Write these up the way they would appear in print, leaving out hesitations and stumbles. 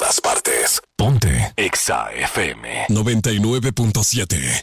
todas partes. Ponte Exa FM 99.7.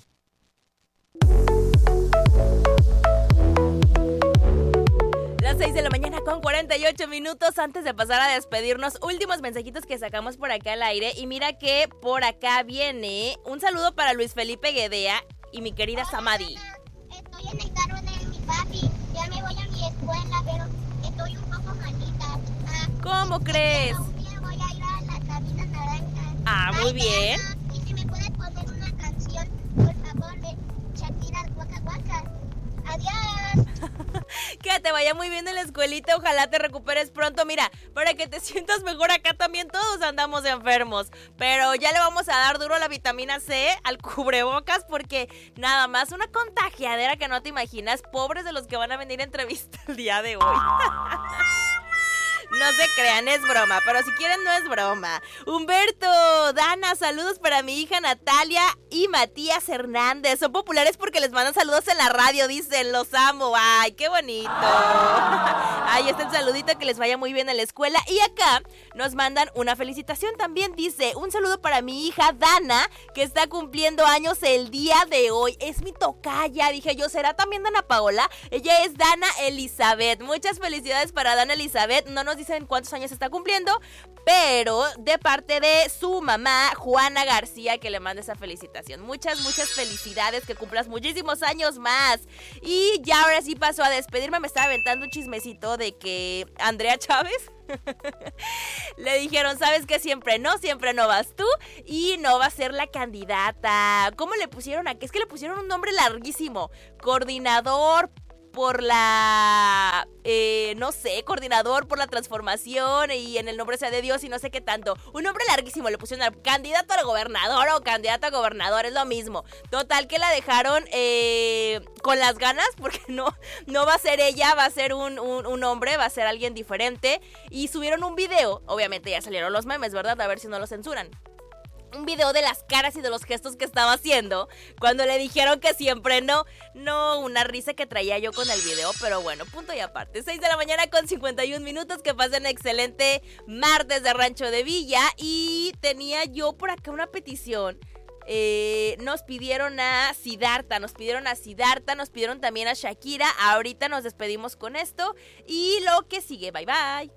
Las 6 de la mañana con 48 minutos. Antes de pasar a despedirnos, últimos mensajitos que sacamos por acá al aire. Y mira que por acá viene un saludo para Luis Felipe Guedea y mi querida Samadi. Estoy en el carro de mi papi, ya me voy a mi escuela, pero estoy un poco malita. ¿Cómo crees? Voy a ir a la cabina naranja. Ah, muy bien. Y si me puedes poner una canción, por favor, de Shakira, Waka Waka. Adiós. Que te vaya muy bien en la escuelita, ojalá te recuperes pronto. Mira, para que te sientas mejor, acá también todos andamos enfermos, pero ya le vamos a dar duro a la vitamina C, al cubrebocas, porque nada más una contagiadera que no te imaginas. Pobres de los que van a venir a entrevista el día de hoy. No se crean, es broma, pero si quieren no es broma. Humberto, Dana, saludos para mi hija Natalia y Matías Hernández. Son populares porque les mandan saludos en la radio, dicen, los amo. Ay, qué bonito. Ahí está el saludito, que les vaya muy bien en la escuela. Y acá nos mandan una felicitación también, dice, un saludo para mi hija Dana, que está cumpliendo años el día de hoy. Es mi tocaya, dije yo, ¿será también Dana Paola? Ella es Dana Elizabeth. Muchas felicidades para Dana Elizabeth. No nos dicen cuántos años está cumpliendo, pero de parte de su mamá, Juana García, que le manda esa felicitación. Muchas felicidades, que cumplas muchísimos años más. Y ya ahora sí paso a despedirme. Me estaba aventando un chismecito de que Andrea Chávez le dijeron, ¿sabes qué? Siempre no vas tú y no va a ser la candidata. ¿Cómo le pusieron aquí? Es que le pusieron un nombre larguísimo. Coordinador por la, coordinador por la transformación y en el nombre sea de Dios y no sé qué tanto. Un nombre larguísimo le pusieron al candidato al gobernador o candidata a gobernador, es lo mismo. Total que la dejaron con las ganas porque no va a ser ella, va a ser un hombre, va a ser alguien diferente. Y subieron un video, obviamente ya salieron los memes, ¿verdad? A ver si no lo censuran. Un video de las caras y de los gestos que estaba haciendo cuando le dijeron que siempre no, una risa que traía yo con el video, pero bueno, punto y aparte. 6 de la mañana con 51 minutos, que pasen excelente martes de Rancho de Villa. Y tenía yo por acá una petición. Nos pidieron a Siddhartha, nos pidieron también a Shakira. Ahorita nos despedimos con esto y lo que sigue, bye bye.